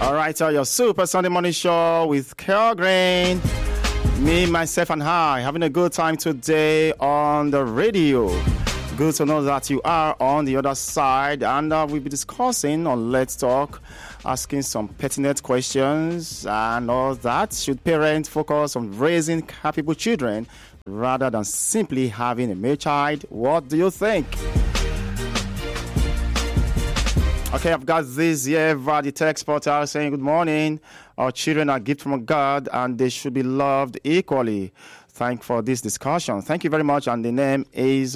All right, your Super Sunday Morning Show with Kel Green. Me, myself, and I having a good time today on the radio. Good to know that you are on the other side, and we'll be discussing on Let's Talk, asking some pertinent questions and all that. Should parents focus on raising capable children rather than simply having a male child? What do you think? Okay, I've got this here via the text portal saying, good morning. Our children are gifts from God and they should be loved equally. Thank you for this discussion. Thank you very much. And the name is,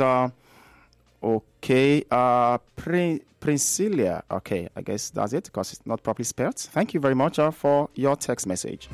Princilia. Okay, I guess that's it because it's not properly spelled. Thank you very much for your text message.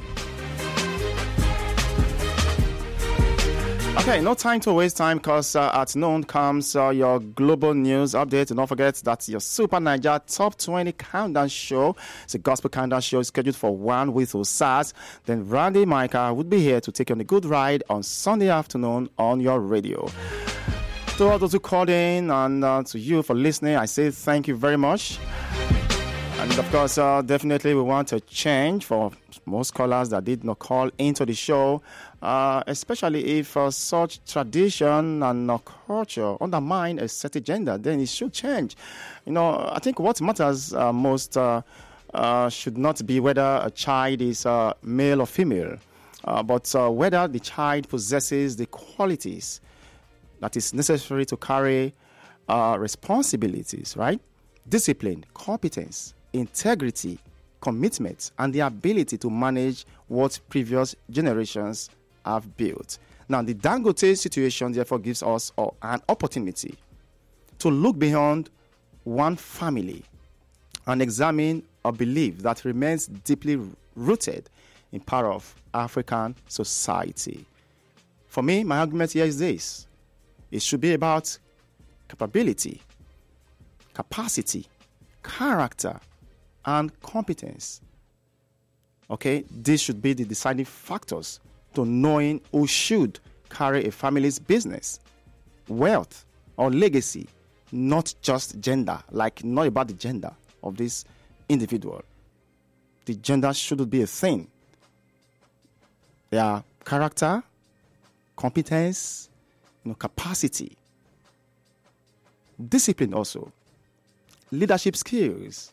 Okay, no time to waste time because at noon comes your global news update. And don't forget that your Super Niger Top 20 Countdown Show, it's a gospel countdown show scheduled for 1 with Osaz. Then Randy Micah would be here to take you on a good ride on Sunday afternoon on your radio. To all those who called in and to you for listening, I say thank you very much. And of course, definitely we want a change for most callers that did not call into the show, especially if such tradition and culture undermine a certain gender, then it should change. You know, I think what matters most should not be whether a child is male or female, but whether the child possesses the qualities that is necessary to carry responsibilities, right? Discipline, competence, integrity, commitment, and the ability to manage what previous generations have built. Now, the Dangote situation therefore gives us an opportunity to look beyond one family and examine a belief that remains deeply rooted in part of African society. For me, my argument here is this. It should be about capability, capacity, character, and competence. Okay, these should be the deciding factors to knowing who should carry a family's business, wealth, or legacy, not just gender, not about the gender of this individual. The gender shouldn't be a thing. Their character, competence, capacity, discipline also, leadership skills,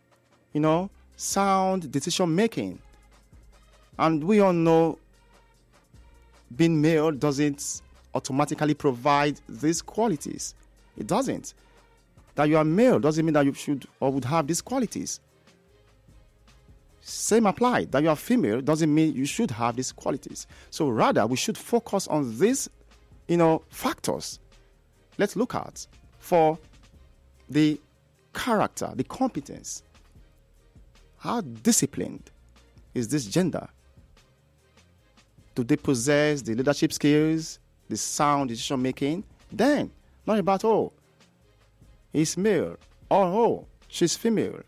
sound decision making. And we all know being male doesn't automatically provide these qualities. It doesn't. That you are male doesn't mean that you should or would have these qualities. Same apply. That you are female doesn't mean you should have these qualities. So rather, we should focus on these, factors. Let's look at for the character, the competence. How disciplined is this gender? Do they possess the leadership skills, the sound decision making? Then, not about, he's male, or, she's female.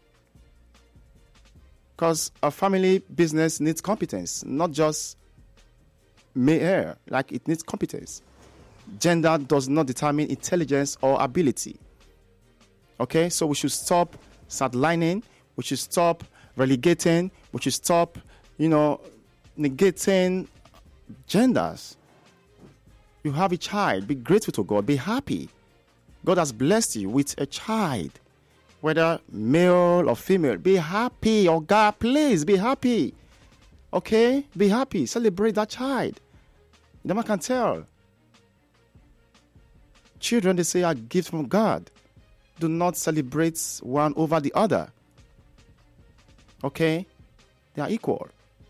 Because a family business needs competence, not just male, it needs competence. Gender does not determine intelligence or ability. Okay, so we should stop sidelining, we should stop relegating, we should stop, negating genders. You have a child, be grateful to God, be happy. God has blessed you with a child, whether male or female. Be happy, or God, please be happy. Okay, be happy, celebrate that child. The man can tell. Children, they say, are gifts from God. Do not celebrate one over the other. Okay? They are equal.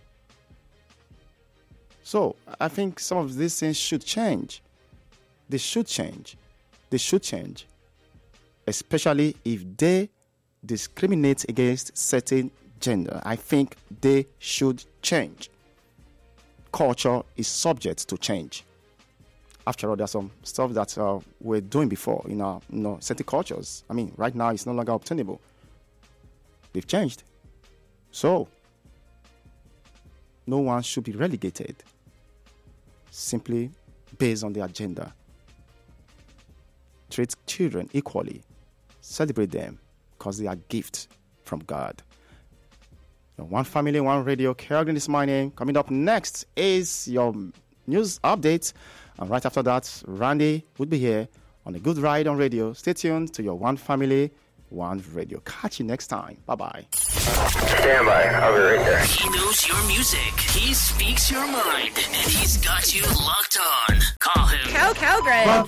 So, I think some of these things should change. They should change. They should change. Especially if they discriminate against certain gender. I think they should change. Culture is subject to change. After all, there's some stuff that we're doing before in our certain cultures. I mean, right now it's no longer obtainable. They've changed. So, no one should be relegated simply based on their gender. Treat children equally. Celebrate them because they are gifts from God. Your One Family, One Radio. Kelvin is my name. Coming up next is your news update. And right after that, Randy will be here on a good ride on radio. Stay tuned to your One Family, One Radio. Catch you next time. Bye-bye. Stand by. I'll be right there. He knows your music. He speaks your mind. And he's got you locked on. Call him. Calgary.